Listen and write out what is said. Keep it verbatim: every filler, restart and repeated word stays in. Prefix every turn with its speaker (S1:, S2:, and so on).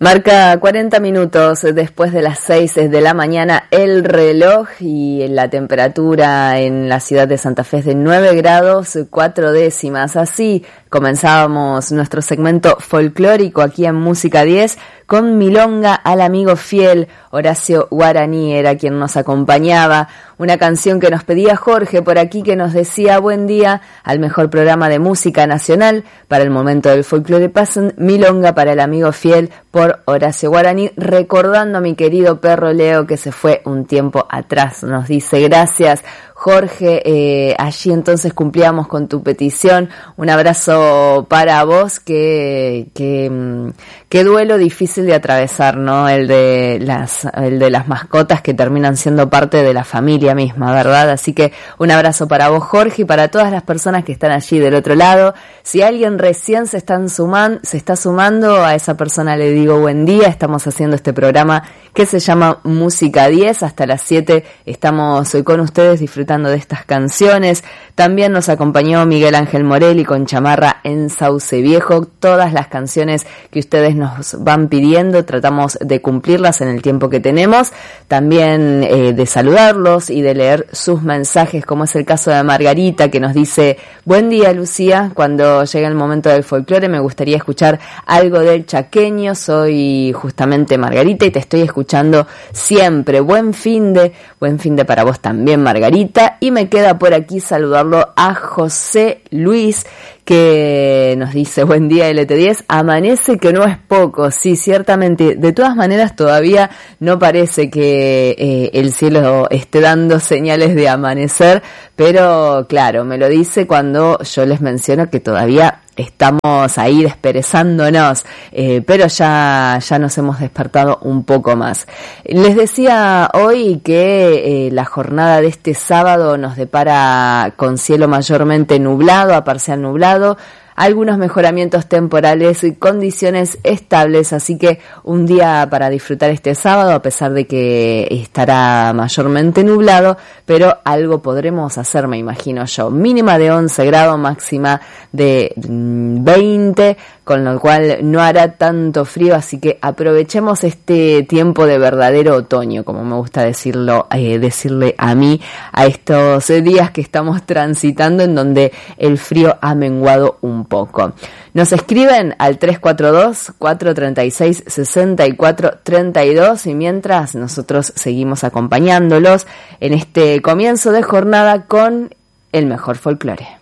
S1: Marca cuarenta minutos después de las seis de la mañana el reloj y la temperatura en la ciudad de Santa Fe es de nueve grados cuatro décimas. Así comenzábamos nuestro segmento folclórico aquí en Música diez con Milonga al amigo fiel. Horacio Guaraní era quien nos acompañaba. Una canción que nos pedía Jorge por aquí, que nos decía buen día al mejor programa de música nacional. Para el momento del folclore pasan Milonga para el amigo fiel por Horacio Guaraní, recordando a mi querido perro Leo que se fue un tiempo atrás. Nos dice gracias Jorge, eh, allí entonces cumplíamos con tu petición. Un abrazo para vos, que, que, que duelo difícil de atravesar, ¿no? El de las, el de las mascotas que terminan siendo parte de la familia misma, ¿verdad? Así que un abrazo para vos, Jorge, y para todas las personas que están allí del otro lado. Si alguien recién se están suman, se está sumando, a esa persona le digo buen día. Estamos haciendo este programa que se llama Música diez. Hasta las siete estamos hoy con ustedes disfrutando de estas canciones. También nos acompañó Miguel Ángel Morelli con Chamarra en Sauce Viejo. Todas las canciones que ustedes nos van pidiendo tratamos de cumplirlas en el tiempo que tenemos. También eh, de saludarlos y de leer sus mensajes, como es el caso de Margarita, que nos dice buen día Lucía, cuando llegue el momento del folclore me gustaría escuchar algo del chaqueño. Soy justamente Margarita y te estoy escuchando siempre. Buen fin de, buen fin de para vos también, Margarita. Y me queda por aquí saludarlo a José Luis, que nos dice buen día L T diez, amanece que no es poco. Sí, ciertamente, de todas maneras todavía no parece que eh, el cielo esté dando señales de amanecer, pero claro, me lo dice cuando yo les menciono que todavía estamos ahí desperezándonos, eh, pero ya, ya nos hemos despertado un poco más. Les decía hoy que eh, la jornada de este sábado nos depara con cielo mayormente nublado, a parcial nublado, algunos mejoramientos temporales y condiciones estables, así que un día para disfrutar este sábado, a pesar de que estará mayormente nublado, pero algo podremos hacer, me imagino yo. Mínima de once grados, máxima de veinte, con lo cual no hará tanto frío, así que aprovechemos este tiempo de verdadero otoño, como me gusta decirlo, eh, decirle a mí, a estos días que estamos transitando en donde el frío ha menguado un poco. Nos escriben al tres cuatro dos, cuatro tres seis, seis cuatro tres dos y mientras nosotros seguimos acompañándolos en este comienzo de jornada con el mejor folclore.